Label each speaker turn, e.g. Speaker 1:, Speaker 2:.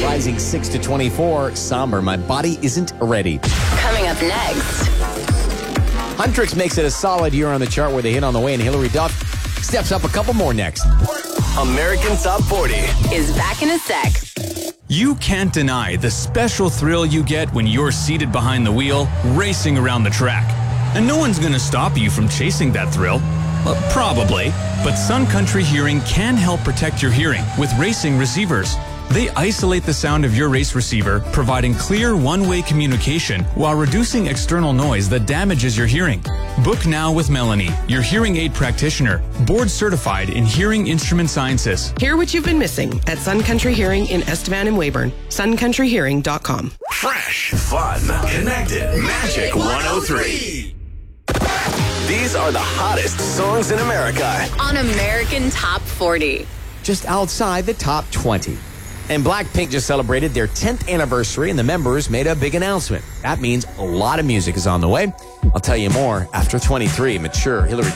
Speaker 1: rising 6 to 24. Somber, My Body Isn't Ready.
Speaker 2: Coming up next.
Speaker 1: Huntrix makes it a solid year on the chart with a hit on the way, and Hilary Duff steps up a couple more next.
Speaker 3: American Top 40
Speaker 2: Is back in a sec.
Speaker 4: You can't deny the special thrill you get when you're seated behind the wheel, racing around the track. And no one's going to stop you from chasing that thrill. Probably. But Sun Country Hearing can help protect your hearing with racing receivers. They isolate the sound of your race receiver, providing clear one-way communication while reducing external noise that damages your hearing. Book now with Melanie, your hearing aid practitioner, board certified in hearing instrument sciences.
Speaker 5: Hear what you've been missing at Sun Country Hearing in Estevan and Weyburn. SunCountryHearing.com.
Speaker 3: Fresh, fun, connected, Magic 103. These are the hottest songs in America.
Speaker 2: On American Top 40.
Speaker 1: Just outside the top 20. And Blackpink just celebrated their 10th anniversary, and the members made a big announcement. That means a lot of music is on the way. I'll tell you more after 23. Mature Hilary Duff.